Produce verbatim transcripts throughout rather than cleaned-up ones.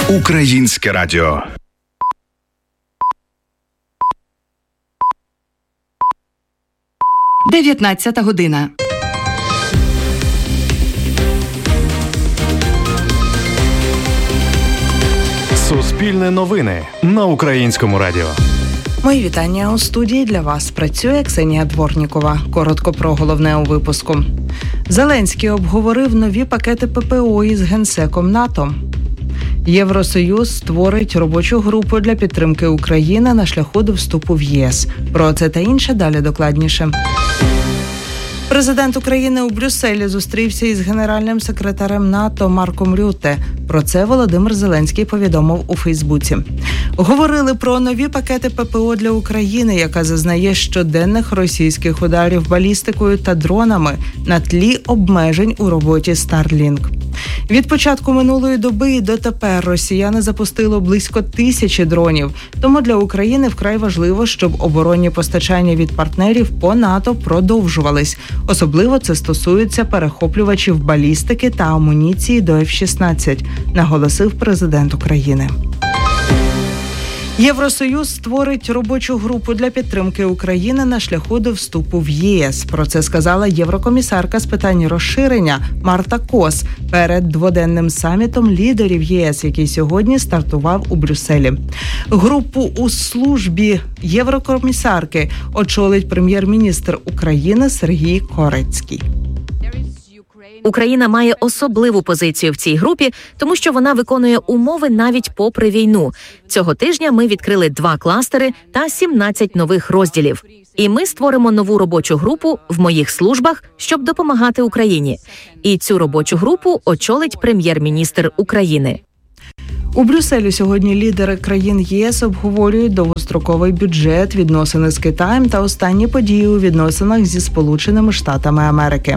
Українське радіо. дев'ятнадцята година. Суспільне новини на Українському радіо. Мої вітання. У студії для вас працює Ксенія Дворнікова. Коротко про головне у випуску. Зеленський обговорив нові пакети ППО із Генсеком НАТО. Євросоюз створить робочу групу для підтримки України на шляху до вступу в ЄС. Про це та інше далі докладніше. Президент України у Брюсселі зустрівся із генеральним секретарем НАТО Марком Рютте. Про це Володимир Зеленський повідомив у Фейсбуці. Говорили про нові пакети ППО для України, яка зазнає щоденних російських ударів балістикою та дронами на тлі обмежень у роботі Starlink. Від початку минулої доби і дотепер росіяни запустили близько тисячі дронів. Тому для України вкрай важливо, щоб оборонні постачання від партнерів по НАТО продовжувались. Особливо це стосується перехоплювачів балістики та амуніції до еф шістнадцять, наголосив президент України. Євросоюз створить робочу групу для підтримки України на шляху до вступу в ЄС. Про це сказала єврокомісарка з питань розширення Марта Кос перед дводенним самітом лідерів ЄС, який сьогодні стартував у Брюсселі. Групу у службі єврокомісарки очолить прем'єр-міністр України Сергій Корецький. Україна має особливу позицію в цій групі, тому що вона виконує умови навіть попри війну. Цього тижня ми відкрили два кластери та сімнадцять нових розділів. І ми створимо нову робочу групу в моїх службах, щоб допомагати Україні. І цю робочу групу очолить прем'єр-міністр України. У Брюсселі сьогодні лідери країн ЄС обговорюють довгостроковий бюджет, відносини з Китаєм та останні події у відносинах зі Сполученими Штатами Америки.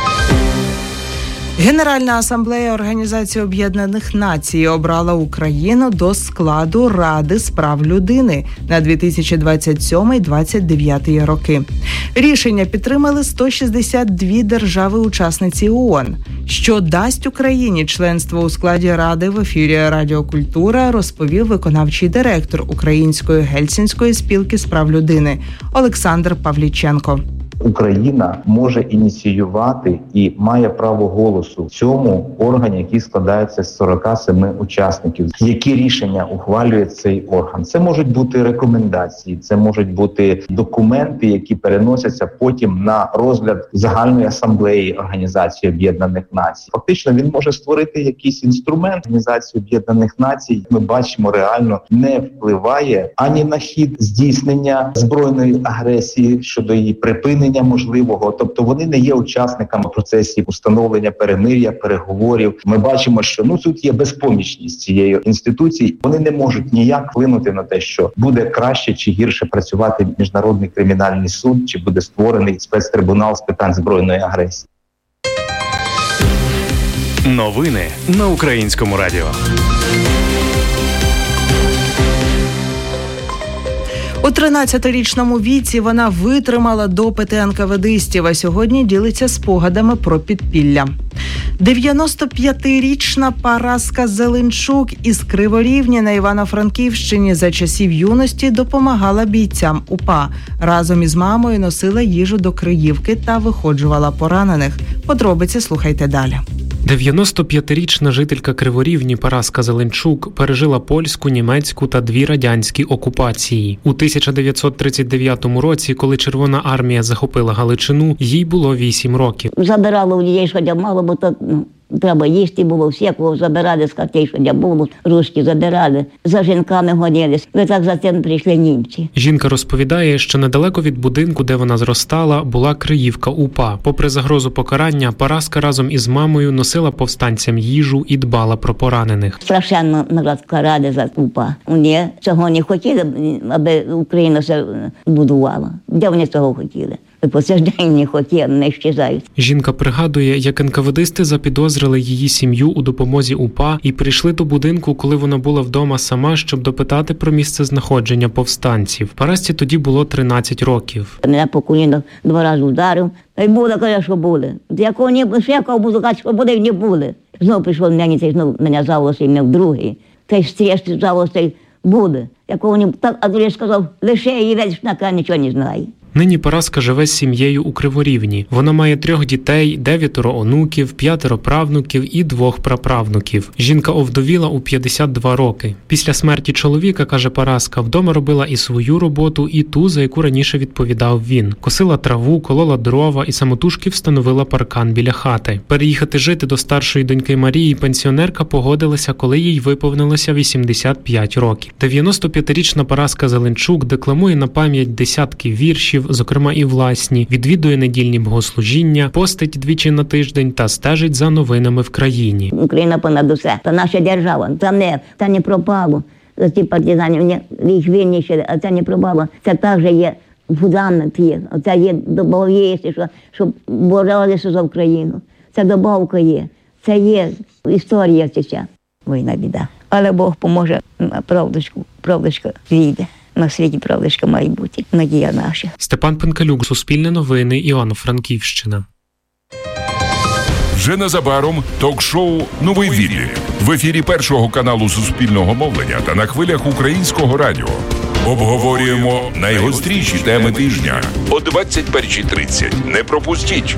Генеральна асамблея Організації Об'єднаних Націй обрала Україну до складу Ради з прав людини на дві тисячі двадцять сьомий - двадцять дев'ятий роки. Рішення підтримали сто шістдесят дві держави-учасниці ООН. Що дасть Україні членство у складі Ради, в ефірі Радіо Культура розповів виконавчий директор Української Гельсінської спілки з прав людини Олександр Павліченко. Україна може ініціювати і має право голосу в цьому органі, який складається з сорока семи учасників. Які рішення ухвалює цей орган? Це можуть бути рекомендації, це можуть бути документи, які переносяться потім на розгляд Загальної асамблеї Організації Об'єднаних Націй. Фактично він може створити якийсь інструмент. Організації Об'єднаних Націй, ми бачимо, реально не впливає ані на хід здійснення збройної агресії щодо її припинення можливого, тобто вони не є учасниками процесів установлення перемир'я, переговорів. Ми бачимо, що ну тут є безпомічність цієї інституції. Вони не можуть ніяк вплинути на те, що буде краще чи гірше працювати Міжнародний кримінальний суд, чи буде створений спецтрибунал з питань збройної агресії. Новини на Українському радіо. У тринадцятирічному віці вона витримала допити ен ка ве дистів, а сьогодні ділиться спогадами про підпілля. дев'яностоп'ятирічна Параска Зеленчук із Криворівні на Івано-Франківщині за часів юності допомагала бійцям УПА. Разом із мамою носила їжу до Криївки та виходжувала поранених. Подробиці слухайте далі. дев'яностоп'ятирічна жителька Криворівні Параска Зеленчук пережила польську, німецьку та дві радянські окупації. У тисяча дев'ятсот тридцять дев'ятому році, коли Червона армія захопила Галичину, їй було вісім років. Забирало у дітей, що я мало, бо то ну, треба їсти було, всякого забирали з хатей, що я було, ручки задирали, за жінками гонились. Ви так за цим прийшли німці. Жінка розповідає, що недалеко від будинку, де вона зростала, була Криївка УПА. Попри загрозу покарання, Параска разом із мамою носила повстанцям їжу і дбала про поранених. Страшенно народ карали за УПА. Вони цього не хотіли, аби Україна все будувала. Де вони цього хотіли? По цей день не хотіли, не щезають. Жінка пригадує, як ен ка ве дисти запідозрили її сім'ю у допомозі УПА і прийшли до будинку, коли вона була вдома сама, щоб допитати про місце знаходження повстанців. Парасці тоді було тринадцять років. Мене по коліну два рази ударив, та й були, каже, що були. Якого не, ще якого буду казати, що буде, не були. Знову прийшов мені, цей знову мене заголосив, мене в другий. цей стріст цей буде. Якого не так, а тоді сказав, лише її весь шнака нічого не знає. Нині Параска живе з сім'єю у Криворівні. Вона має трьох дітей, дев'ятеро онуків, п'ятеро правнуків і двох праправнуків. Жінка овдовіла у п'ятдесят два роки. Після смерті чоловіка, каже Параска, вдома робила і свою роботу, і ту, за яку раніше відповідав він. Косила траву, колола дрова і самотужки встановила паркан біля хати. Переїхати жити до старшої доньки Марії пенсіонерка погодилася, коли їй виповнилося вісімдесят п'ять років. дев'яностоп'ятирічна Параска Зеленчук декламує на пам'ять десятки віршів, зокрема і власні, відвідує недільні богослужіння, постить двічі на тиждень та стежить за новинами в країні. Україна понад усе, та наша держава, це не, це не пропало. За ті партизанів, їх винищили, а це не пропало. Це також є фундамент є, це є добавки, що, щоб боролися за Україну. Це добавка є, це є історія ця. Війна біда. Але Бог поможе, правдочку, правдочка війде. На світі правдочка має бути, надія наша. Степан Пенкалюк, Суспільне новини, Івано-Франківщина. Вже незабаром ток-шоу «Новий Віллі» в ефірі Першого каналу Суспільного мовлення та на хвилях Українського радіо. Обговорюємо найгостріші теми тижня о двадцять першій тридцять. Не пропустіть!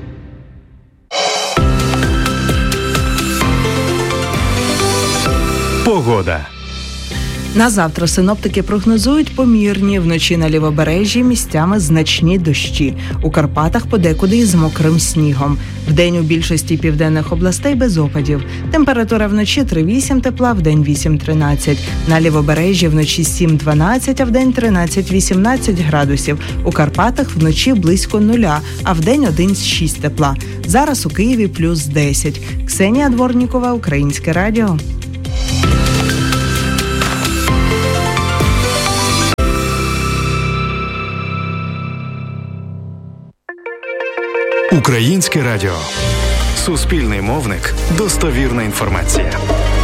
Погода. На завтра синоптики прогнозують помірні, вночі на лівобережжі місцями значні дощі. У Карпатах подекуди із мокрим снігом. Вдень у більшості південних областей без опадів. Температура вночі три-вісім тепла, вдень вісім-тринадцять. На лівобережжі вночі сім-дванадцять, а вдень тринадцять-вісімнадцять градусів. У Карпатах вночі близько нуля, а вдень один-шість тепла. Зараз у Києві плюс десять. Ксенія Дворнікова, Українське радіо. Українське радіо. Суспільний мовник. Достовірна інформація.